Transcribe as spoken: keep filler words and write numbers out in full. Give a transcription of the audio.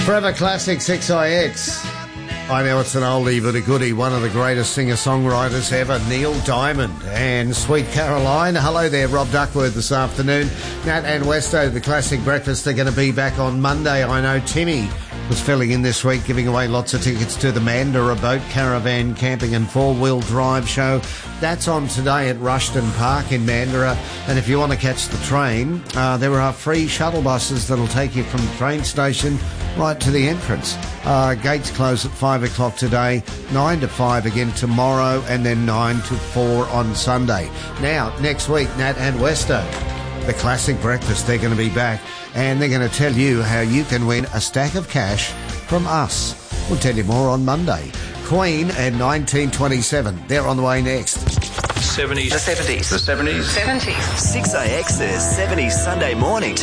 Forever Classic six I X. I know it's an oldie but a goodie. One of the greatest singer-songwriters ever, Neil Diamond and Sweet Caroline. Hello there, Rob Duckworth this afternoon. Nat and Westo, the Classic Breakfast, are going to be back on Monday. I know Timmy was filling in this week, giving away lots of tickets to the Mandurah Boat Caravan Camping and Four-Wheel Drive Show. That's on today at Rushton Park in Mandurah. And if you want to catch the train, uh, there are free shuttle buses that'll take you from the train station right to the entrance. Uh, gates close at five o'clock today, nine to five again tomorrow, and then nine to four on Sunday. Now, next week, Nat and Westo, the Classic Breakfast, they're going to be back, and they're going to tell you how you can win a stack of cash from us. We'll tell you more on Monday. Queen and nineteen twenty-seven, they're on the way next. seventies. The seventies. The seventies. seventies. six A X's seventies Sunday morning.